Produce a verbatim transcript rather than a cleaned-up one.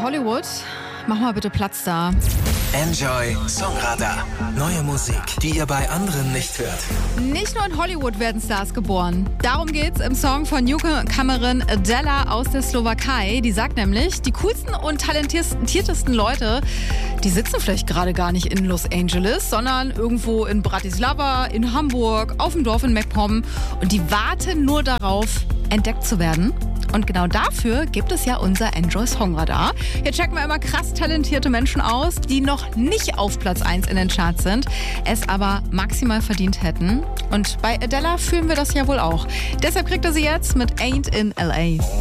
Hollywood. Mach mal bitte Platz da. Enjoy Songradar. Neue Musik, die ihr bei anderen nicht hört. Nicht nur in Hollywood werden Stars geboren. Darum geht's im Song von Newcomerin Adela aus der Slowakei. Die sagt nämlich, die coolsten und talentiertesten Leute, die sitzen vielleicht gerade gar nicht in Los Angeles, sondern irgendwo in Bratislava, in Hamburg, auf dem Dorf in MacPom. Und die warten nur darauf, entdeckt zu werden. Und genau dafür gibt es ja unser Enjoy Songradar. Hier checken wir immer krass talentierte Menschen aus, die noch nicht auf Platz eins in den Charts sind, es aber maximal verdient hätten. Und bei Adela fühlen wir das ja wohl auch. Deshalb kriegt er sie jetzt mit Ain't in L A.